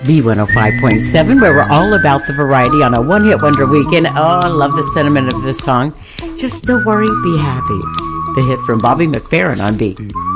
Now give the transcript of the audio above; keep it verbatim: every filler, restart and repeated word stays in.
B one oh five point seven, where we're all about the variety on a one-hit wonder weekend. Oh, I love the sentiment of this song. Just don't worry, be happy. The hit from Bobby McFerrin on B.